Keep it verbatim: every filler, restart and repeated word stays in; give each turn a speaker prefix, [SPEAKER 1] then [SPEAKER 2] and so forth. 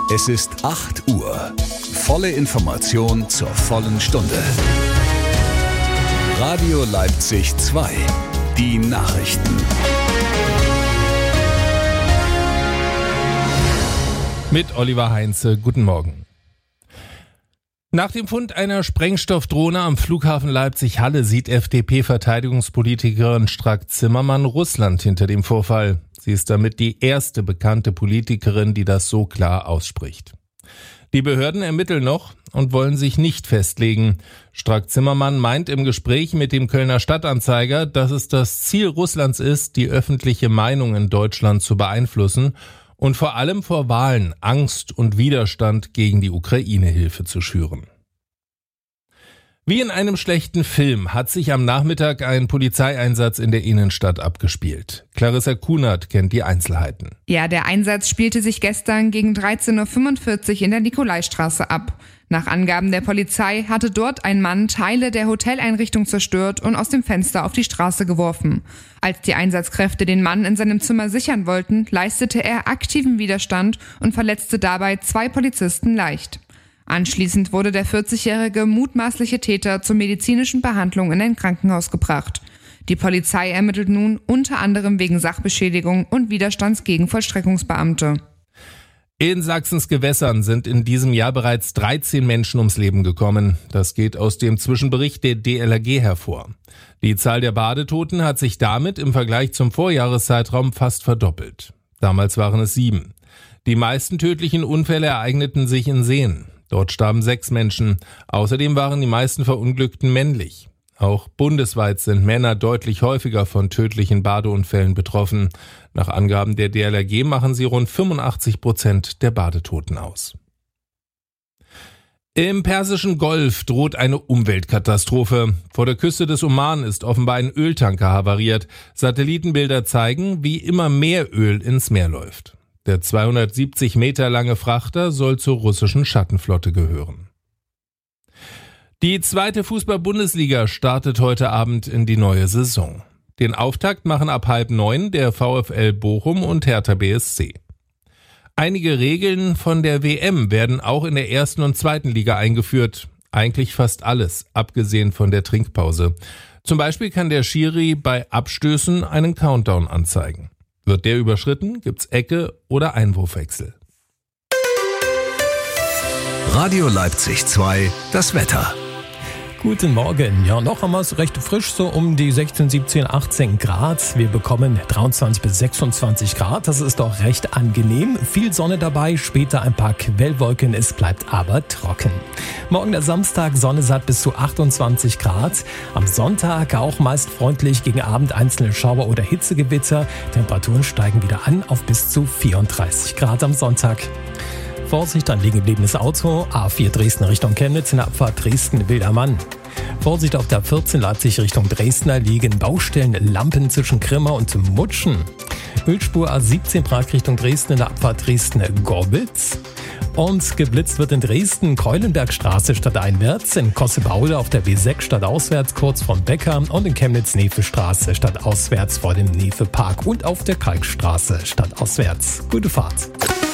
[SPEAKER 1] Es ist acht Uhr. Volle Information zur vollen Stunde. Radio Leipzig zwei. Die Nachrichten.
[SPEAKER 2] Mit Oliver Heinze. Guten Morgen. Nach dem Fund einer Sprengstoffdrohne am Flughafen Leipzig-Halle sieht F D P-Verteidigungspolitikerin Strack-Zimmermann Russland hinter dem Vorfall. Sie ist damit die erste bekannte Politikerin, die das so klar ausspricht. Die Behörden ermitteln noch und wollen sich nicht festlegen. Strack-Zimmermann meint im Gespräch mit dem Kölner Stadtanzeiger, dass es das Ziel Russlands ist, die öffentliche Meinung in Deutschland zu beeinflussen und vor allem vor Wahlen Angst und Widerstand gegen die Ukraine-Hilfe zu schüren. Wie in einem schlechten Film hat sich am Nachmittag ein Polizeieinsatz in der Innenstadt abgespielt. Clarissa Kunert kennt die Einzelheiten.
[SPEAKER 3] Ja, der Einsatz spielte sich gestern gegen dreizehn Uhr fünfundvierzig in der Nikolaistraße ab. Nach Angaben der Polizei hatte dort ein Mann Teile der Hoteleinrichtung zerstört und aus dem Fenster auf die Straße geworfen. Als die Einsatzkräfte den Mann in seinem Zimmer sichern wollten, leistete er aktiven Widerstand und verletzte dabei zwei Polizisten leicht. Anschließend wurde der vierzigjährige mutmaßliche Täter zur medizinischen Behandlung in ein Krankenhaus gebracht. Die Polizei ermittelt nun unter anderem wegen Sachbeschädigung und Widerstands gegen Vollstreckungsbeamte.
[SPEAKER 2] In Sachsens Gewässern sind in diesem Jahr bereits dreizehn Menschen ums Leben gekommen. Das geht aus dem Zwischenbericht der D L R G hervor. Die Zahl der Badetoten hat sich damit im Vergleich zum Vorjahreszeitraum fast verdoppelt. Damals waren es sieben. Die meisten tödlichen Unfälle ereigneten sich in Seen. Dort starben sechs Menschen. Außerdem waren die meisten Verunglückten männlich. Auch bundesweit sind Männer deutlich häufiger von tödlichen Badeunfällen betroffen. Nach Angaben der D L R G machen sie rund fünfundachtzig Prozent der Badetoten aus. Im Persischen Golf droht eine Umweltkatastrophe. Vor der Küste des Oman ist offenbar ein Öltanker havariert. Satellitenbilder zeigen, wie immer mehr Öl ins Meer läuft. Der zweihundertsiebzig Meter lange Frachter soll zur russischen Schattenflotte gehören. Die zweite Fußball-Bundesliga startet heute Abend in die neue Saison. Den Auftakt machen ab halb neun der VfL Bochum und Hertha B S C. Einige Regeln von der W M werden auch in der ersten und zweiten Liga eingeführt. Eigentlich fast alles, abgesehen von der Trinkpause. Zum Beispiel kann der Schiri bei Abstößen einen Countdown anzeigen. Wird der überschritten, gibt's Ecke oder Einwurfwechsel.
[SPEAKER 1] Radio Leipzig zwei, das Wetter.
[SPEAKER 4] Guten Morgen. Ja, noch haben wir es recht frisch, so um die sechzehn, siebzehn, achtzehn Grad. Wir bekommen dreiundzwanzig bis sechsundzwanzig Grad. Das ist doch recht angenehm. Viel Sonne dabei, später ein paar Quellwolken. Es bleibt aber trocken. Morgen der Samstag, Sonne satt bis zu achtundzwanzig Grad. Am Sonntag auch meist freundlich, gegen Abend einzelne Schauer oder Hitzegewitter. Temperaturen steigen wieder an auf bis zu vierunddreißig Grad am Sonntag. Vorsicht, ein liegen gebliebenes Auto. A vier Dresden Richtung Chemnitz in der Abfahrt Dresden-Wildermann. Vorsicht auf der vierzehn Leipzig Richtung Dresdner liegen Baustellen, Lampen zwischen Grimma und Mutschen. Ölspur A siebzehn Prag Richtung Dresden in der Abfahrt Dresden-Gorbitz. Und geblitzt wird in Dresden Keulenbergstraße stadteinwärts, in Kossebaude auf der B sechs stadtauswärts kurz vom Bäcker und in Chemnitz-Nefe-Straße stadtauswärts vor dem Nefe-Park und auf der Kalkstraße stadtauswärts. Gute Fahrt.